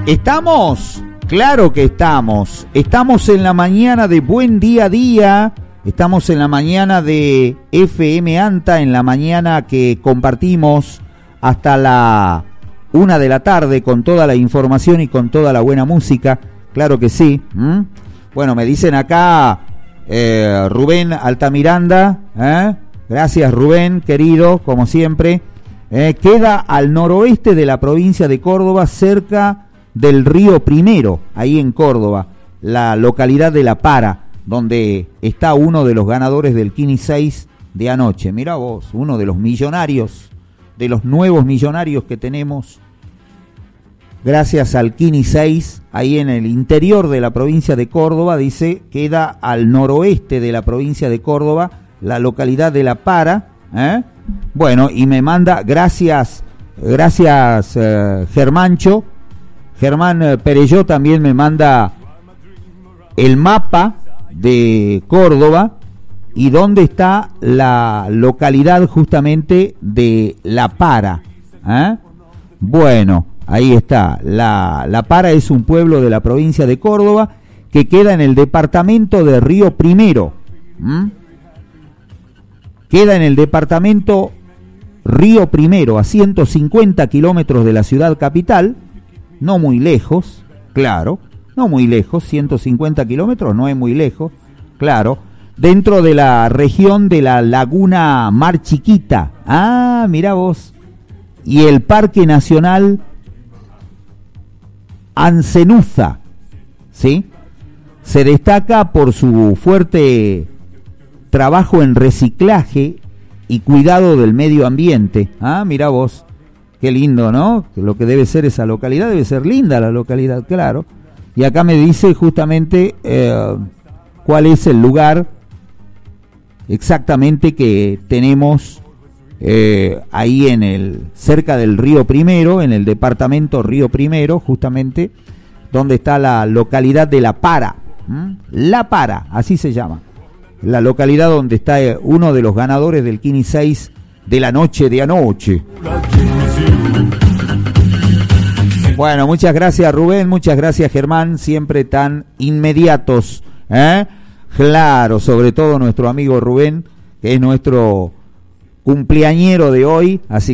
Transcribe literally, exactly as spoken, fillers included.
¿Estamos? Claro que estamos. Estamos en la mañana de Buen Día a Día. Estamos en la mañana de F M ANTA, en la mañana que compartimos hasta la una de la tarde con toda la información y con toda la buena música. Claro que sí. ¿Mm? Bueno, me dicen acá eh, Rubén Altamiranda. ¿eh? Gracias, Rubén, querido, como siempre. Eh, queda al noroeste de la provincia de Córdoba, cerca del río Primero, ahí en Córdoba, la localidad de La Para, donde está uno de los ganadores del Kini seis de anoche. Mirá vos, uno de los millonarios, de los nuevos millonarios que tenemos, gracias al Kini seis, ahí en el interior de la provincia de Córdoba. Dice, queda al noroeste de la provincia de Córdoba, la localidad de La Para, ¿eh? Bueno, y me manda, gracias, gracias eh, Germancho, Germán eh, Perelló también me manda el mapa de Córdoba y dónde está la localidad justamente de La Para. ¿eh? Bueno, ahí está, la, La Para es un pueblo de la provincia de Córdoba que queda en el departamento de Río Primero. ¿Mm? Queda en el departamento Río Primero, a ciento cincuenta kilómetros de la ciudad capital, no muy lejos, claro, no muy lejos, ciento cincuenta kilómetros no es muy lejos, claro, dentro de la región de la Laguna Mar Chiquita. Ah, mirá vos. Y el Parque Nacional Ancenuza, ¿sí? Se destaca por su fuerte trabajo en reciclaje y cuidado del medio ambiente. Ah, mirá vos, qué lindo, ¿no? Lo que debe ser esa localidad, debe ser linda la localidad, claro. Y acá me dice justamente eh, cuál es el lugar exactamente que tenemos eh, ahí en el, cerca del Río Primero, en el departamento Río Primero, justamente, donde está la localidad de La Para. ¿Mm? La Para, así se llama. La localidad donde está uno de los ganadores del Kini seis de la noche de anoche. Bueno, muchas gracias Rubén, muchas gracias Germán, siempre tan inmediatos, ¿eh? Claro, sobre todo nuestro amigo Rubén, que es nuestro cumpleañero de hoy, así